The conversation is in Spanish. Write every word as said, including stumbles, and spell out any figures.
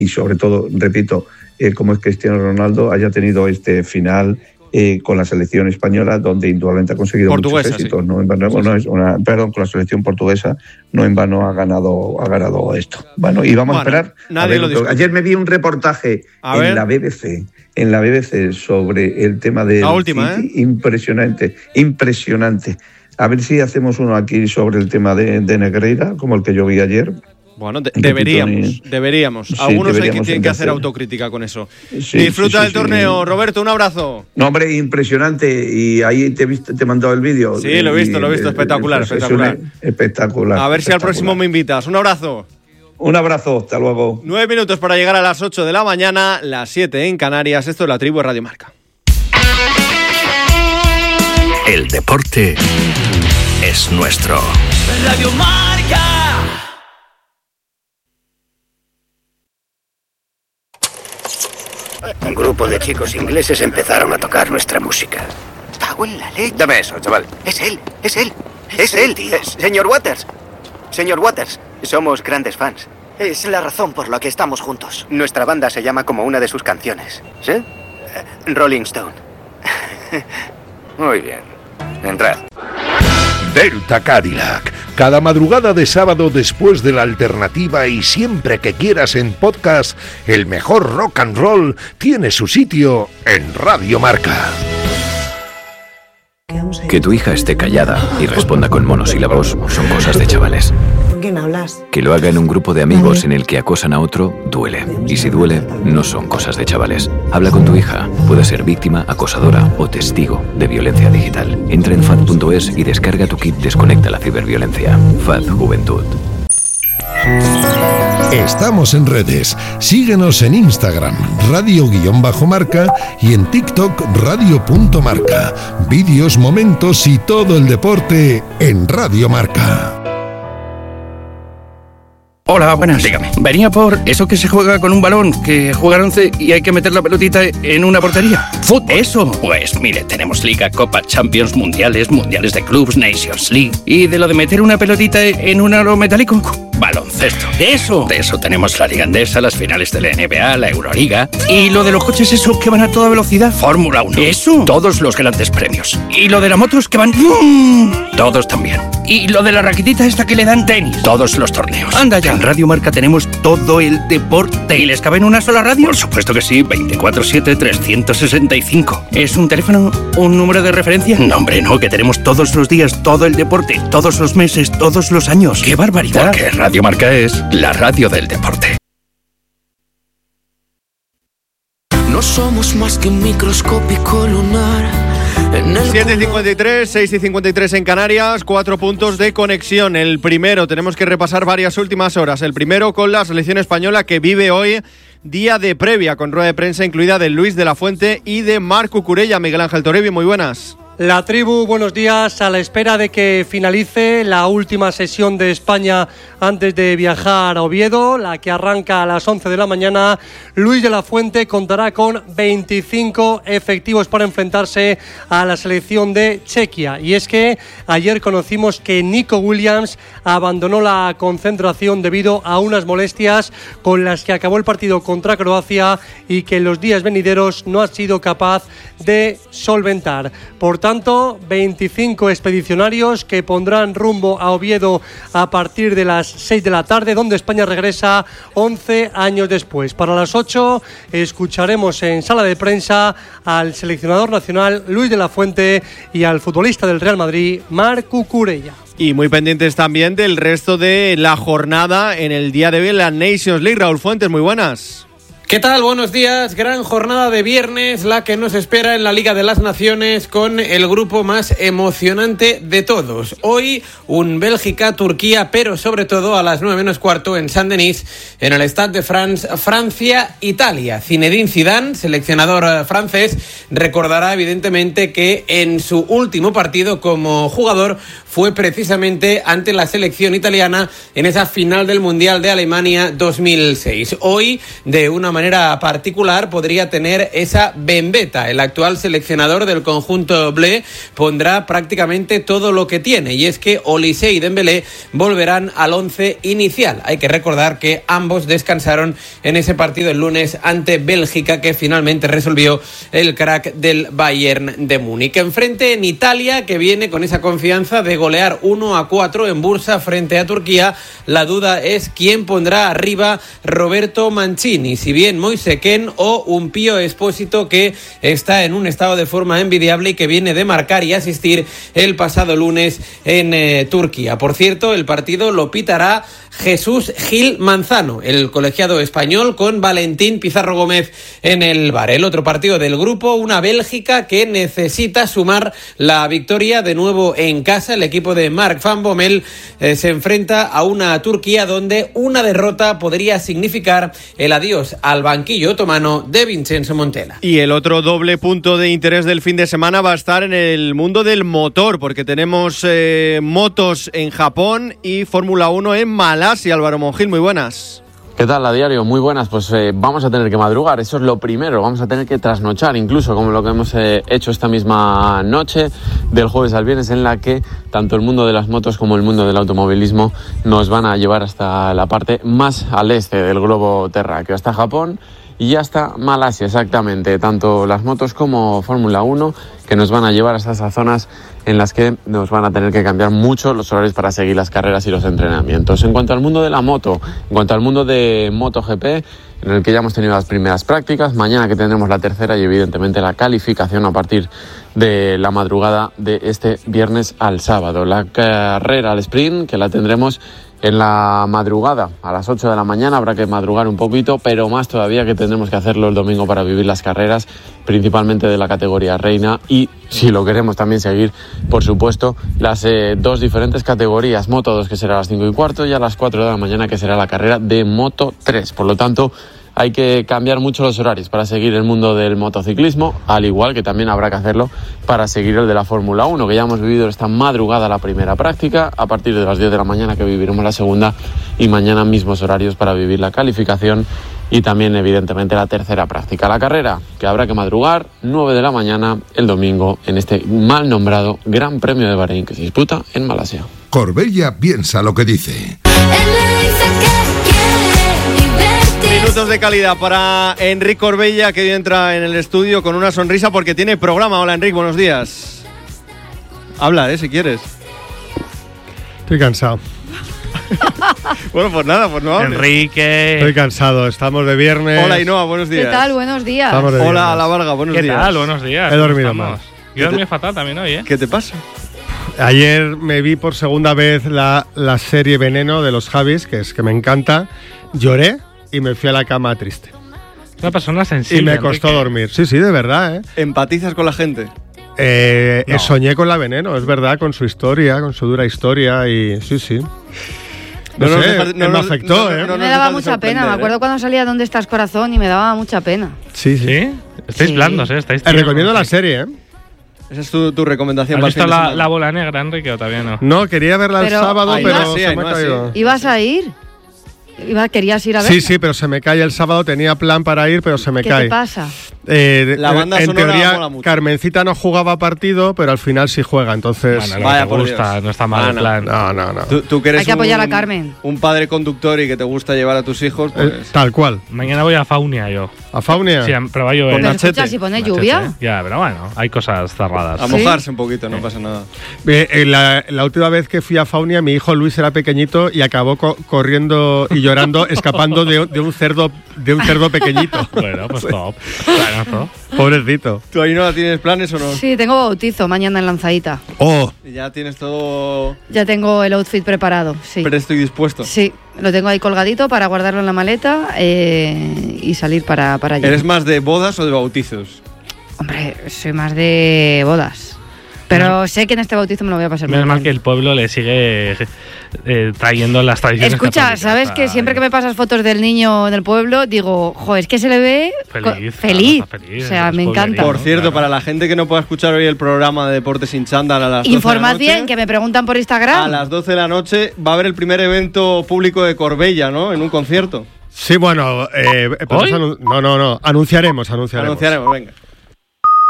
y sobre todo, repito, eh, como es Cristiano Ronaldo, haya tenido este final eh, con la selección española, donde indudablemente ha conseguido portuguesa, muchos éxitos. Sí. No en vano, Sí, no sí. es una, perdón, con la selección portuguesa, no en vano ha ganado, ha ganado esto. Bueno, y vamos bueno, a esperar. Nadie a ver, lo ayer me vi un reportaje a en ver. la B B C, en la B B C sobre el tema de la última, City, ¿eh? impresionante, impresionante. A ver si hacemos uno aquí sobre el tema de, de Negreira, como el que yo vi ayer. Bueno, de- deberíamos, deberíamos. Sí, Algunos deberíamos hay que tienen que hacer hacer. autocrítica con eso. Sí, Disfruta sí, sí, del sí. torneo, Roberto, un abrazo. No, hombre, impresionante. Y ahí te, viste, te he mandado el vídeo. Sí, lo he visto, y, lo he visto. Espectacular, pues, espectacular. Espectacular. A ver si al próximo me invitas. Un abrazo. Un abrazo, hasta luego. Nueve minutos para llegar a las ocho de la mañana, las siete en Canarias. Esto es La Tribu de Radio Marca. El deporte es nuestro. Radio Marca. Un grupo de chicos ingleses empezaron a tocar nuestra música. Cago en la leche. Dame eso, chaval. Es él, es él, es él, tío. Eh, señor Waters, señor Waters, somos grandes fans. Es la razón por la que estamos juntos. Nuestra banda se llama como una de sus canciones. ¿Sí? Eh, Rolling Stone. Muy bien. Entrad. Delta Cadillac. Cada madrugada de sábado después de la alternativa y siempre que quieras en podcast, el mejor rock and roll tiene su sitio en Radio Marca. Que tu hija esté callada y responda con monosílabos son cosas de chavales. ¿Con quién hablas? Que lo haga en un grupo de amigos en el que acosan a otro, duele. Y si duele, no son cosas de chavales. Habla con tu hija. Puede ser víctima, acosadora o testigo de violencia digital. Entra en F A D punto es y descarga tu kit Desconecta la ciberviolencia. F A D Juventud. Estamos en redes. Síguenos en Instagram, radio-marca y en TikTok, radio.marca. Vídeos, momentos y todo el deporte en Radio Marca. Hola, buenas. Dígame. Venía por eso que se juega con un balón, que juegan once y hay que meter la pelotita en una portería. ¿Fútbol? Eso. Pues mire, tenemos Liga, Copa, Champions, Mundiales, Mundiales de Clubs, Nations League. ¿Y de lo de meter una pelotita en un aro metálico? Baloncesto. ¿De eso? De eso tenemos la Liga Endesa, las finales de la N B A, la Euroliga. ¿Y lo de los coches eso que van a toda velocidad? Fórmula uno. ¿Eso? Todos los grandes premios. ¿Y lo de las motos que van...? Todos también. ¿Y lo de la raquetita esta que le dan tenis? Todos los torneos. Anda ya. En Radio Marca tenemos todo el deporte. ¿Y les cabe en una sola radio? Por supuesto que sí. veinticuatro siete trescientos sesenta y cinco. ¿Es un teléfono? ¿Un número de referencia? No, hombre, no. Que tenemos todos los días, todo el deporte, todos los meses, todos los años. ¡Qué barbaridad! Porque Radio Marca es la radio del deporte. No somos más que un microscópico lunar. siete y cincuenta y tres, seis y cincuenta y tres en Canarias, cuatro puntos de conexión. El primero, tenemos que repasar varias últimas horas. El primero con la selección española que vive hoy día de previa, con rueda de prensa incluida de Luis de la Fuente y de Marc Cucurella. Miguel Ángel Toribio, muy buenas. La tribu, buenos días, a la espera de que finalice la última sesión de España antes de viajar a Oviedo, la que arranca a las once de la mañana. Luis de la Fuente contará con veinticinco efectivos para enfrentarse a la selección de Chequia. Y es que ayer conocimos que Nico Williams abandonó la concentración debido a unas molestias con las que acabó el partido contra Croacia y que en los días venideros no ha sido capaz de solventar. Por tanto, veinticinco expedicionarios que pondrán rumbo a Oviedo a partir de las seis de la tarde, donde España regresa once años después. Para las ocho escucharemos en sala de prensa al seleccionador nacional Luis de la Fuente y al futbolista del Real Madrid, Marc Cucurella. Y muy pendientes también del resto de la jornada en el día de hoy en la Nations League. Raúl Fuentes, muy buenas. ¿Qué tal? Buenos días. Gran jornada de viernes, la que nos espera en la Liga de las Naciones con el grupo más emocionante de todos. Hoy un Bélgica-Turquía, pero sobre todo a las nueve menos cuarto en Saint-Denis, en el Stade de France, Francia-Italia. Zinedine Zidane, seleccionador francés, recordará evidentemente que en su último partido como jugador fue precisamente ante la selección italiana en esa final del Mundial de Alemania dos mil seis. Hoy, de una manera manera particular podría tener esa vendetta. El actual seleccionador del conjunto bleu pondrá prácticamente todo lo que tiene, y es que Olise y Dembélé volverán al once inicial. Hay que recordar que ambos descansaron en ese partido el lunes ante Bélgica, que finalmente resolvió el crack del Bayern de Múnich. Enfrente en Italia, que viene con esa confianza de golear uno a cuatro en Bursa frente a Turquía, la duda es quién pondrá arriba Roberto Mancini, si bien Moise Kean o un Pío Expósito, que está en un estado de forma envidiable y que viene de marcar y asistir el pasado lunes en eh, Turquía. Por cierto, el partido lo pitará Jesús Gil Manzano, el colegiado español, con Valentín Pizarro Gómez en el bar. El otro partido del grupo, una Bélgica que necesita sumar la victoria de nuevo en casa. El equipo de Marc Van Bommel eh, se enfrenta a una Turquía donde una derrota podría significar el adiós al banquillo otomano de Vincenzo Montella. Y el otro doble punto de interés del fin de semana va a estar en el mundo del motor, porque tenemos eh, motos en Japón y Fórmula uno en Malasia. Álvaro Monjil, muy buenas. ¿Qué tal, a diario? Muy buenas. Pues eh, vamos a tener que madrugar, eso es lo primero. Vamos a tener que trasnochar, incluso como lo que hemos eh, hecho esta misma noche del jueves al viernes, en la que tanto el mundo de las motos como el mundo del automovilismo nos van a llevar hasta la parte más al este del globo terráqueo, hasta Japón y hasta Malasia, exactamente. Tanto las motos como Fórmula uno, que nos van a llevar hasta esas zonas en las que nos van a tener que cambiar mucho los horarios para seguir las carreras y los entrenamientos. En cuanto al mundo de la moto, en cuanto al mundo de MotoGP, en el que ya hemos tenido las primeras prácticas, mañana que tendremos la tercera y evidentemente la calificación a partir de la madrugada de este viernes al sábado. La carrera al sprint, que la tendremos en la madrugada, a las ocho de la mañana, habrá que madrugar un poquito, pero más todavía que tendremos que hacerlo el domingo para vivir las carreras, principalmente de la categoría reina, y si lo queremos también seguir, por supuesto, las eh, dos diferentes categorías, Moto dos, que será a las cinco y cuarto, y a las cuatro de la mañana, que será la carrera de Moto tres. Por lo tanto, hay que cambiar mucho los horarios para seguir el mundo del motociclismo, al igual que también habrá que hacerlo para seguir el de la Fórmula uno, que ya hemos vivido esta madrugada la primera práctica, a partir de las diez de la mañana que viviremos la segunda, y mañana mismos horarios para vivir la calificación y también evidentemente la tercera práctica. La carrera, que habrá que madrugar, nueve de la mañana el domingo, en este mal nombrado Gran Premio de Bahrein, que se disputa en Malasia. Corbella piensa lo que dice. Minutos de calidad para Enric Corbella, que hoy entra en el estudio con una sonrisa porque tiene programa. Hola, Enric, buenos días. Habla, eh, si quieres. Estoy cansado. Bueno, pues nada, pues no hables. Enrique. Estoy cansado, estamos de viernes. Hola, Ainhoa, buenos días. ¿Qué tal? Buenos días. Hola, a la Varga, buenos ¿Qué días. ¿Qué tal? Buenos días. He dormido más. Yo dormí fatal también hoy, ¿eh? ¿Qué te pasa? Ayer me vi por segunda vez la, la serie Veneno de los Javis, que es que me encanta. Lloré y me fui a la cama triste. Una persona sensible. Y me costó Enrique. dormir. Sí, sí, de verdad, ¿eh? ¿Empatizas con la gente? Eh, No. Soñé con la Veneno, es verdad, con su historia, con su dura historia y sí, sí. No, No nos sé, dejas- no me nos- afectó, no- ¿eh? no- me daba dejas de mucha sorprender, pena. Me acuerdo ¿eh? cuando salía ¿Dónde estás, corazón? Y me daba mucha pena. Sí, sí. ¿Sí? Estáis Sí. blandos, ¿eh? Estáis Te recomiendo la tiernos. serie, ¿eh? Esa es tu, tu recomendación ¿Has para el visto fin de la, semana. la bola negra, Enrique, o todavía no? No, quería verla el Pero- sábado, Ahí pero va, sí, se ahí me ha va, sí. caído. ¿Ibas a ir? Iba, ¿Querías ir a ver? Sí, sí, pero se me cae el sábado. Tenía plan para ir, pero se me ¿Qué cae. te pasa? Eh, La banda en sonora teoría, mola mucho. Carmencita no jugaba partido, pero al final sí juega, entonces... Bueno, no Vaya, te por gusta, Dios. no está mal Ah, el no. plan. No, no, no. Tú, tú que eres Hay que apoyar un, a Carmen. un padre conductor y que te gusta llevar a tus hijos, pues... Eh, tal cual. Mañana voy a Faunia yo. ¿A Faunia? Sí, pero va a llover. Con Pero Nachete. escucha, si pone Nachete. lluvia. Ya, pero bueno, hay cosas cerradas. A ¿Sí? mojarse un poquito, no pasa nada. Eh, eh, la, la última vez que fui a Faunia, mi hijo Luis era pequeñito y acabó co- corriendo y llorando, escapando de, de un cerdo de un cerdo pequeñito. Bueno, pues top. Bueno, top. Pobrecito. ¿Tú ahí no tienes planes o no? Sí, tengo bautizo mañana en Lanzadita. Oh, Y ya tienes todo Ya tengo el outfit preparado, sí. presto y dispuesto. Sí, lo tengo ahí colgadito para guardarlo en la maleta eh, y salir para, para allí. ¿Eres más de bodas o de bautizos? Hombre, soy más de bodas. Pero sé que en este bautizo me lo voy a pasar muy Menos mal bien. que el pueblo le sigue eh, trayendo las tradiciones. Escucha, católicas. ¿sabes Ah, que siempre que me pasas fotos del niño en el pueblo, digo, jo, es que se le ve Feliz, co- claro, feliz. está feliz, O sea, es me encanta. pueblerino. Por cierto, claro. para la gente que no pueda escuchar hoy el programa de Deportes sin chándal a las doce de la Información noche, que me preguntan por Instagram. a las doce de la noche va a haber el primer evento público de Corbella, ¿no? En un concierto. Sí, bueno, eh, ¿Hoy? anun- no, no, no, anunciaremos, anunciaremos. Anunciaremos, venga.